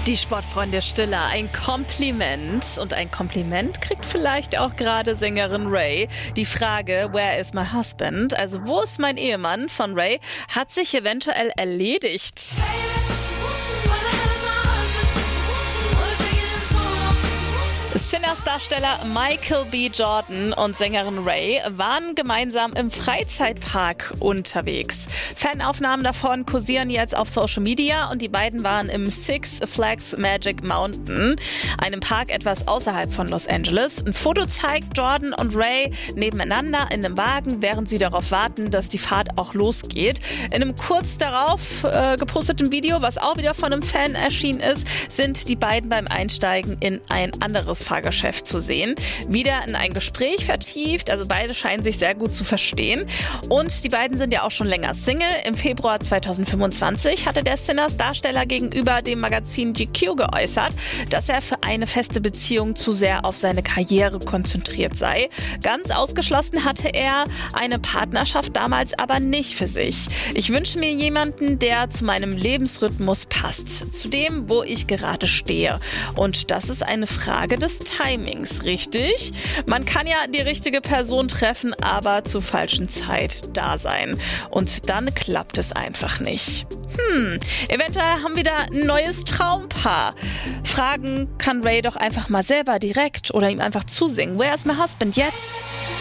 Die Sportfreunde Stiller, ein Kompliment. Und ein Kompliment kriegt vielleicht auch gerade Sängerin Ray. Die Frage, where is my husband? Also wo ist mein Ehemann von Ray, hat sich eventuell erledigt. Sinners-Darsteller Michael B. Jordan und Sängerin Ray waren gemeinsam im Freizeitpark unterwegs. Fanaufnahmen davon kursieren jetzt auf Social Media und die beiden waren im Six Flags Magic Mountain, einem Park etwas außerhalb von Los Angeles. Ein Foto zeigt Jordan und Ray nebeneinander in einem Wagen, während sie darauf warten, dass die Fahrt auch losgeht. In einem kurz darauf geposteten Video, was auch wieder von einem Fan erschienen ist, sind die beiden beim Einsteigen in ein anderes Fahrgeschäft zu sehen. Wieder in ein Gespräch vertieft, also beide scheinen sich sehr gut zu verstehen. Und die beiden sind ja auch schon länger Single. Im Februar 2025 hatte der Sinners-Darsteller gegenüber dem Magazin GQ geäußert, dass er für eine feste Beziehung zu sehr auf seine Karriere konzentriert sei. Ganz ausgeschlossen hatte er eine Partnerschaft damals aber nicht für sich. Ich wünsche mir jemanden, der zu meinem Lebensrhythmus passt, zu dem, wo ich gerade stehe. Und das ist eine Frage des Timings, richtig? Man kann ja die richtige Person treffen, aber zur falschen Zeit da sein. Und dann klappt es einfach nicht. Eventuell haben wir da ein neues Traumpaar. Fragen kann Ray doch einfach mal selber direkt oder ihm einfach zusingen. Where is my husband jetzt?